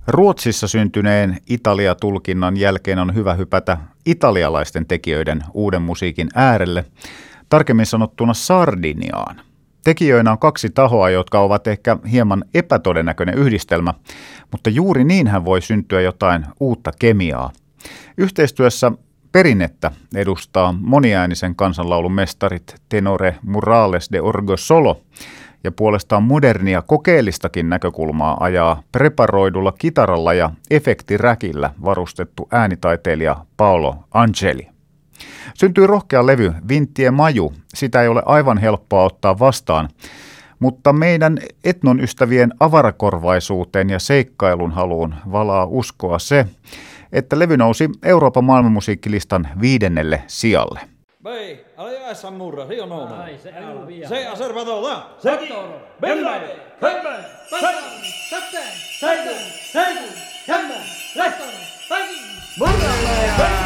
Ruotsissa syntyneen Italia-tulkinnan jälkeen on hyvä hypätä italialaisten tekijöiden uuden musiikin äärelle, tarkemmin sanottuna Sardiniaan. Tekijöinä on kaksi tahoa, jotka ovat ehkä hieman epätodennäköinen yhdistelmä, mutta juuri niinhän voi syntyä jotain uutta kemiaa. Yhteistyössä perinnettä edustaa moniäänisen kansanlaulun mestarit tenore Murales de Orgosolo ja puolestaan modernia kokeellistakin näkökulmaa ajaa preparoidulla kitaralla ja efektiräkillä varustettu äänitaiteilija Paolo Angeli. Syntyy rohkea levy Vintie Maju, sitä ei ole aivan helppoa ottaa vastaan, mutta meidän etnon ystävien avarakorvaisuuteen ja seikkailun haluun valaa uskoa se, että levy nousi Euroopan maailmanmusiikkilistan 5. sijalle. Beh, allora è Samurra, io no. Dai, Sei a Servador, sei Bella, Kembe, Sette, Seidu, Kembe, Lehtor, Pagi,